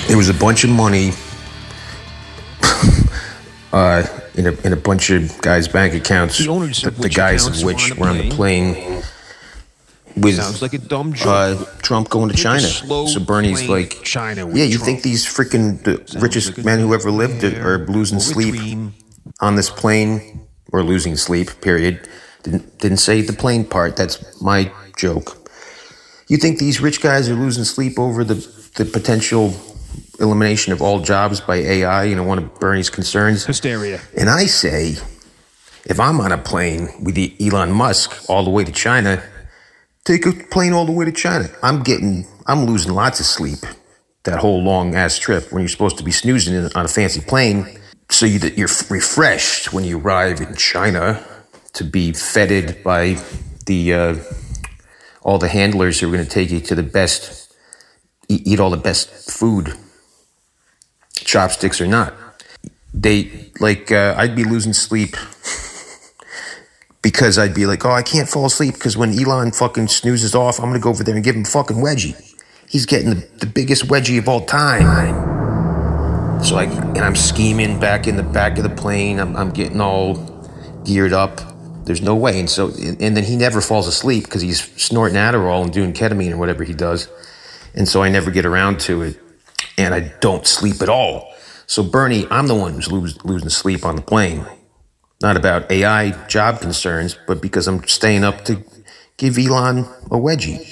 There was a bunch of money in a bunch of guys' bank accounts. The guys of which were on the plane with Sounds like a dumb joke. Trump going to China. So Bernie's plane like, China with yeah, you Trump. think these freaking the richest men who ever lived are losing sleep on this plane, or losing sleep, period. Didn't say the plane part. That's my joke. You think these rich guys are losing sleep over the potential elimination of all jobs by AI, one of Bernie's concerns? Hysteria. And I say, if I'm on a plane with Elon Musk all the way to China, take a plane all the way to China. I'm losing lots of sleep that whole long ass trip when you're supposed to be snoozing on a fancy plane, so that you're refreshed when you arrive in China to be feted by all the handlers who are going to take you to the best, eat all the best food, chopsticks or not. I'd be losing sleep because I'd be like, oh, I can't fall asleep because when Elon fucking snoozes off, I'm going to go over there and give him a fucking wedgie. He's getting the biggest wedgie of all time. So I'm scheming back in the back of the plane. I'm getting all geared up. There's no way. And then he never falls asleep because he's snorting Adderall and doing ketamine or whatever he does. And so I never get around to it. And I don't sleep at all. So Bernie, I'm the one who's losing sleep on the plane. Not about AI job concerns, but because I'm staying up to give Elon a wedgie.